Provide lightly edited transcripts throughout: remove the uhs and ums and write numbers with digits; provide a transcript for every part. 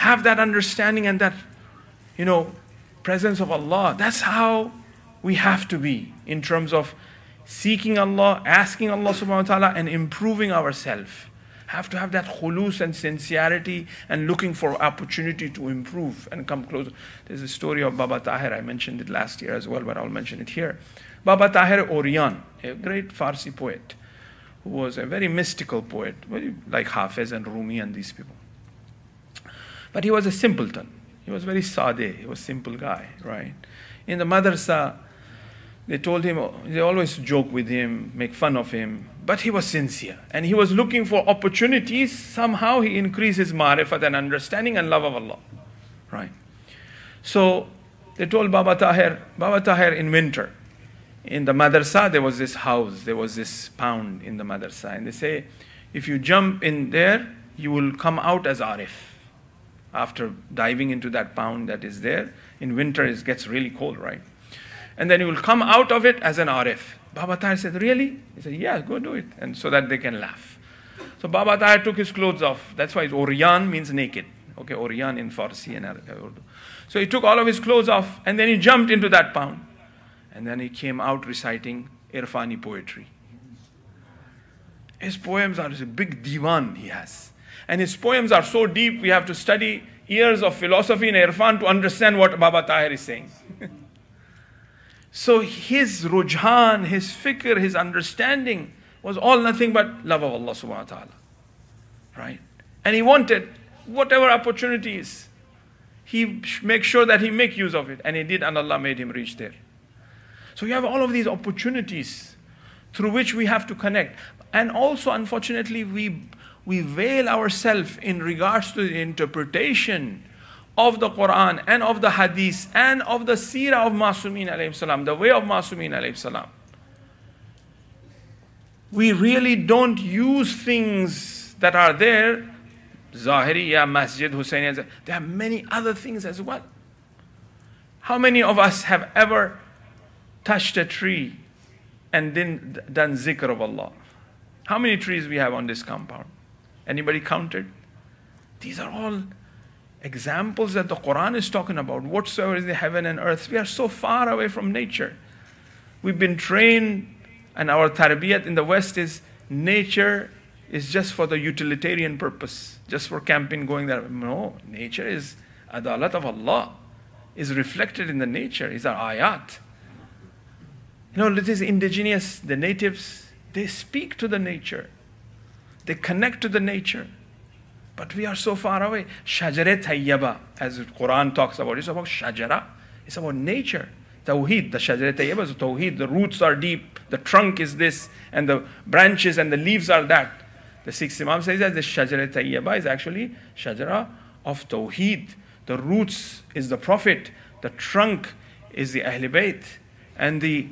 have that understanding and that, presence of Allah. That's how we have to be in terms of seeking Allah, asking Allah subhanahu wa ta'ala, and improving ourselves. Have to have that khulus and sincerity and looking for opportunity to improve and come closer. There's a story of Baba Tahir. I mentioned it last year as well, but I'll mention it here. Baba Tahir Oriyan, a great Farsi poet, who was a very mystical poet, very like Hafiz and Rumi and these people. But he was a simpleton. He was very sadeh. He was a simple guy, right? In the madrasa, they told him, they always joke with him, make fun of him, but he was sincere. And he was looking for opportunities. Somehow he increased his ma'rifat and understanding and love of Allah, right? So they told Baba Tahir in winter, in the madrasa, there was this house, there was this pound in the madrasa. And they say, if you jump in there, you will come out as Arif. After diving into that pound that is there, in winter it gets really cold, right? And then you will come out of it as an Arif. Baba Tahir said, really? He said, yeah, go do it. And so that they can laugh. So Baba Tahir took his clothes off. That's why Oriyan means naked. Okay, Oriyan in Farsi and Urdu. So he took all of his clothes off and then he jumped into that pound. And then he came out reciting Irfani poetry. His poems are a big diwan he has. And his poems are so deep, we have to study years of philosophy in Irfan to understand what Baba Tahir is saying. So his rujhan, his fikr, his understanding was all nothing but love of Allah subhanahu wa ta'ala. Right? And he wanted whatever opportunities, he make sure that he make use of it. And he did, and Allah made him reach there. So you have all of these opportunities through which we have to connect. And also, unfortunately, we veil ourselves in regards to the interpretation of the Quran and of the Hadith and of the Seerah of Masumin alayhi salam, the way of Masumin alayhi salam. We really don't use things that are there, Zahiriya, Masjid, Hussainiya. There are many other things as well. How many of us have ever touched a tree and then done zikr of Allah? How many trees we have on this compound? Anybody counted? These are all examples that the Quran is talking about. Whatsoever is the heaven and earth. We are so far away from nature. We've been trained, and our tarbiyat in the West is nature is just for the utilitarian purpose, just for camping, going there. No, nature is adalat of Allah, is reflected in the nature, is our ayat. It is indigenous, the natives, they speak to the nature. They connect to the nature. But we are so far away. Shajare Tayyaba, as the Quran talks about, it's about shajara. It's about nature. Tawheed, the Shajare Tayyaba is Tawheed. The roots are deep, the trunk is this, and the branches and the leaves are that. The sixth Imam says that the Shajare Tayyaba is actually Shajara of Tawheed. The roots is the Prophet, the trunk is the Ahl Bayt, and the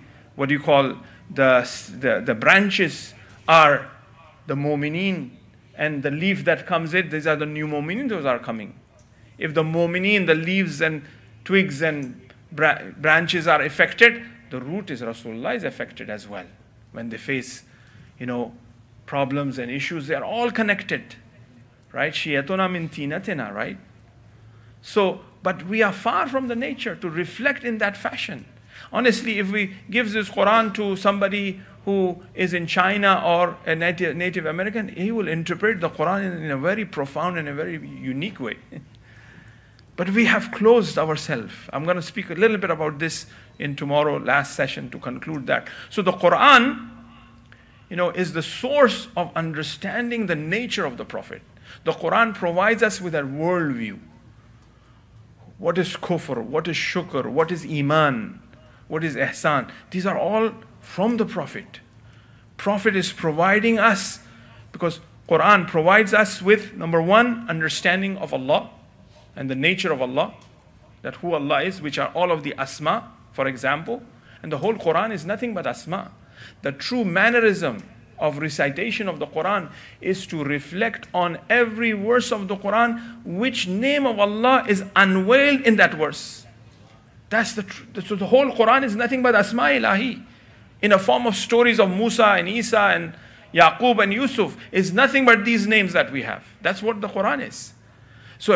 branches are the Mu'mineen, and the leaf that comes in, these are the new Mu'mineen, those are coming. If the Mu'mineen, the leaves and twigs and branches are affected, the root is Rasulullah is affected as well. When they face, problems and issues, they are all connected. Right? Shiyatuna min tinatina, right? So, but we are far from the nature to reflect in that fashion. Honestly, if we give this Quran to somebody who is in China or a Native American, he will interpret the Quran in a very profound and a very unique way. But we have closed ourselves. I'm going to speak a little bit about this in tomorrow, last session, to conclude that. So the Quran, is the source of understanding the nature of the Prophet. The Quran provides us with a worldview. What is kufr? What is shukr? What is iman? What is ihsan? These are all from the Prophet. Prophet is providing us, because Quran provides us with, number one, understanding of Allah and the nature of Allah, that who Allah is, which are all of the asma, for example. And the whole Quran is nothing but asma. The true mannerism of recitation of the Quran is to reflect on every verse of the Quran, which name of Allah is unveiled in that verse. That's so the whole Quran is nothing but Asma Ilahi, in a form of stories of Musa and Isa and Yaqub and Yusuf, is nothing but these names that we have. That's what the Quran is.